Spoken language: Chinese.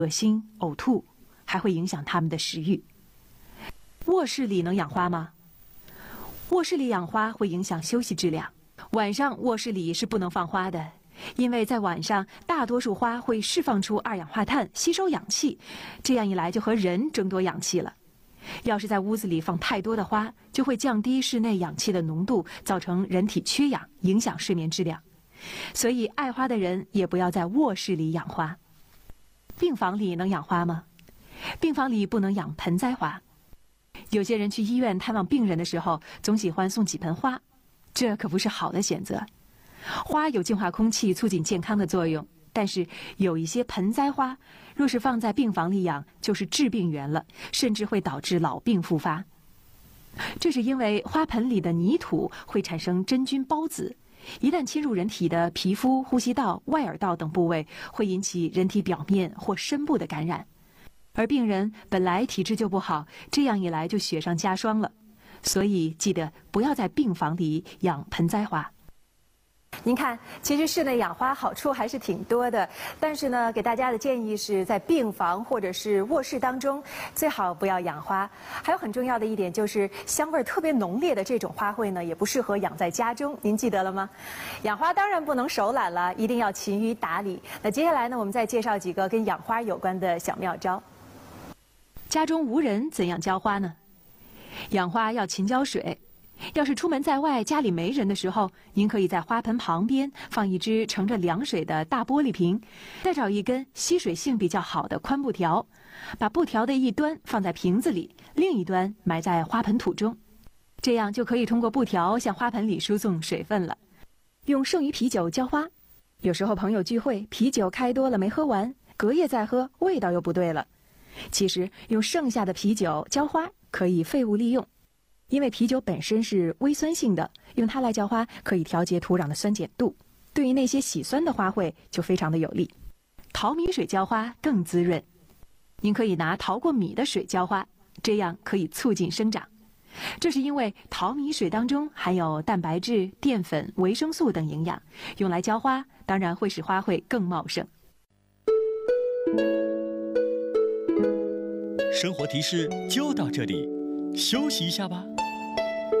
恶心、呕吐，还会影响它们的食欲。卧室里能养花吗？卧室里养花会影响休息质量。晚上卧室里是不能放花的，因为在晚上大多数花会释放出二氧化碳，吸收氧气，这样一来就和人争夺氧气了。要是在屋子里放太多的花，就会降低室内氧气的浓度，造成人体缺氧，影响睡眠质量。所以爱花的人也不要在卧室里养花。病房里能养花吗？病房里不能养盆栽花。有些人去医院探望病人的时候，总喜欢送几盆花，这可不是好的选择。花有净化空气、促进健康的作用，但是有一些盆栽花，若是放在病房里养，就是致病源了，甚至会导致老病复发。这是因为花盆里的泥土会产生真菌孢子，一旦侵入人体的皮肤、呼吸道、外耳道等部位，会引起人体表面或深部的感染。而病人本来体质就不好，这样一来就雪上加霜了。所以记得不要在病房里养盆栽花。您看，其实室内养花好处还是挺多的，但是呢，给大家的建议是在病房或者是卧室当中，最好不要养花。还有很重要的一点就是，香味特别浓烈的这种花卉呢，也不适合养在家中。您记得了吗？养花当然不能手懒了，一定要勤于打理。那接下来呢，我们再介绍几个跟养花有关的小妙招。家中无人怎样浇花呢？养花要勤浇水。要是出门在外，家里没人的时候，您可以在花盆旁边放一只盛着凉水的大玻璃瓶，再找一根吸水性比较好的宽布条，把布条的一端放在瓶子里，另一端埋在花盆土中，这样就可以通过布条向花盆里输送水分了。用剩余啤酒浇花，有时候朋友聚会，啤酒开多了没喝完，隔夜再喝，味道又不对了。其实用剩下的啤酒浇花可以废物利用。因为啤酒本身是微酸性的，用它来浇花可以调节土壤的酸碱度，对于那些喜酸的花卉就非常的有利。淘米水浇花更滋润，您可以拿淘过米的水浇花，这样可以促进生长。这是因为淘米水当中含有蛋白质、淀粉、维生素等营养，用来浇花当然会使花卉更茂盛。 生活提示就到这里，休息一下吧。